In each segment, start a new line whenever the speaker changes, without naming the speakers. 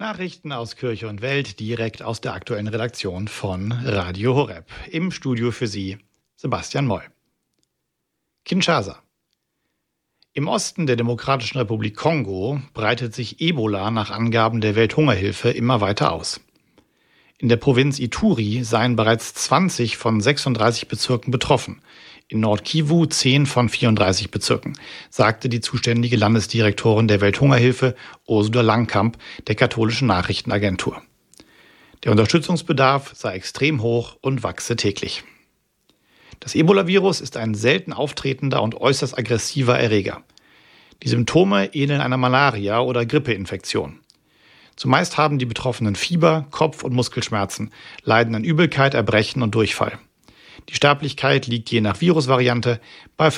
Nachrichten aus Kirche und Welt direkt aus der aktuellen Redaktion von Radio Horeb. Im Studio für Sie Sebastian Moll. Kinshasa. Im Osten der Demokratischen Republik Kongo breitet sich Ebola nach Angaben der Welthungerhilfe immer weiter aus. In der Provinz Ituri seien bereits 20 von 36 Bezirken betroffen, in Nord-Kivu 10 von 34 Bezirken, sagte die zuständige Landesdirektorin der Welthungerhilfe Ursula Langkamp der katholischen Nachrichtenagentur. Der Unterstützungsbedarf sei extrem hoch und wachse täglich. Das Ebola-Virus ist ein selten auftretender und äußerst aggressiver Erreger. Die Symptome ähneln einer Malaria- oder Grippeinfektion. Zumeist haben die Betroffenen Fieber, Kopf- und Muskelschmerzen, leiden an Übelkeit, Erbrechen und Durchfall. Die Sterblichkeit liegt je nach Virusvariante bei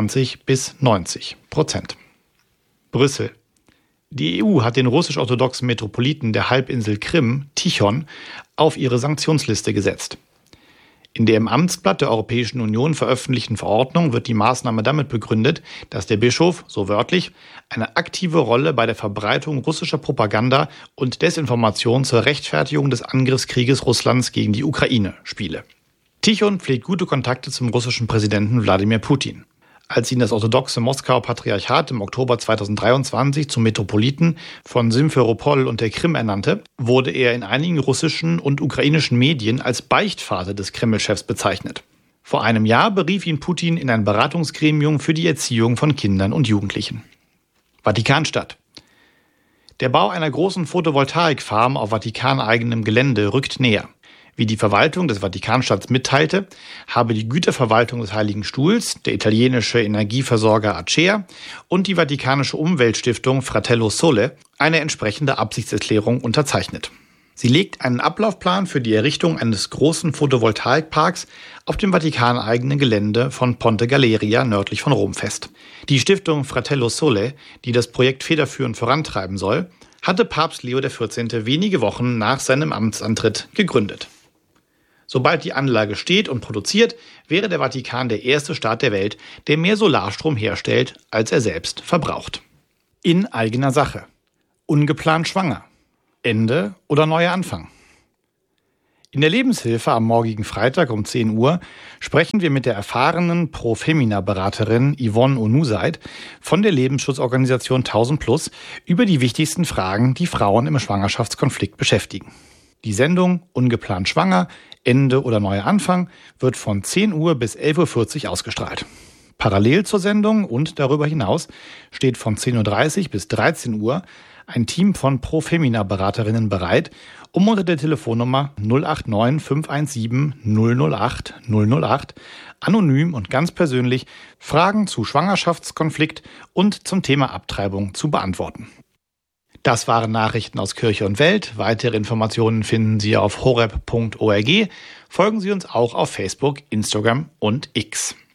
25-90%. Brüssel. Die EU hat den russisch-orthodoxen Metropoliten der Halbinsel Krim, Tichon, auf ihre Sanktionsliste gesetzt. In der im Amtsblatt der Europäischen Union veröffentlichten Verordnung wird die Maßnahme damit begründet, dass der Bischof, so wörtlich, eine aktive Rolle bei der Verbreitung russischer Propaganda und Desinformation zur Rechtfertigung des Angriffskrieges Russlands gegen die Ukraine spiele. Tichon pflegt gute Kontakte zum russischen Präsidenten Wladimir Putin. Als ihn das orthodoxe Moskauer Patriarchat im Oktober 2023 zum Metropoliten von Simferopol und der Krim ernannte, wurde er in einigen russischen und ukrainischen Medien als Beichtvater des Kreml-Chefs bezeichnet. Vor einem Jahr berief ihn Putin in ein Beratungsgremium für die Erziehung von Kindern und Jugendlichen. Vatikanstadt. Der Bau einer großen Photovoltaikfarm auf vatikaneigenem Gelände rückt näher. Wie die Verwaltung des Vatikanstadts mitteilte, habe die Güterverwaltung des Heiligen Stuhls, der italienische Energieversorger Acea und die vatikanische Umweltstiftung Fratello Sole eine entsprechende Absichtserklärung unterzeichnet. Sie legt einen Ablaufplan für die Errichtung eines großen Photovoltaikparks auf dem vatikaneigenen Gelände von Ponte Galeria nördlich von Rom fest. Die Stiftung Fratello Sole, die das Projekt federführend vorantreiben soll, hatte Papst Leo XIV. Wenige Wochen nach seinem Amtsantritt gegründet. Sobald die Anlage steht und produziert, wäre der Vatikan der erste Staat der Welt, der mehr Solarstrom herstellt, als er selbst verbraucht. In eigener Sache. Ungeplant schwanger. Ende oder neuer Anfang. In der Lebenshilfe am morgigen Freitag um 10 Uhr sprechen wir mit der erfahrenen Pro-Femina-Beraterin Yvonne Onusaid von der Lebensschutzorganisation 1000+ über die wichtigsten Fragen, die Frauen im Schwangerschaftskonflikt beschäftigen. Die Sendung Ungeplant schwanger, Ende oder neuer Anfang wird von 10 Uhr bis 11.40 Uhr ausgestrahlt. Parallel zur Sendung und darüber hinaus steht von 10.30 Uhr bis 13 Uhr ein Team von Pro-Femina-Beraterinnen bereit, um unter der Telefonnummer 089 517 008 008 anonym und ganz persönlich Fragen zu Schwangerschaftskonflikt und zum Thema Abtreibung zu beantworten. Das waren Nachrichten aus Kirche und Welt. Weitere Informationen finden Sie auf horeb.org. Folgen Sie uns auch auf Facebook, Instagram und X.